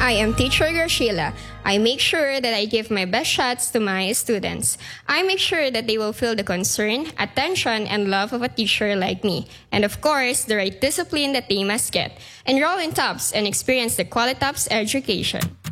I am teacher Graciela. I make sure that I give my best shots to my students. I make sure that they will feel the concern, attention, and love of a teacher like me. And of course, the right discipline that they must get. Enroll in TOPS and experience the Qualitops education.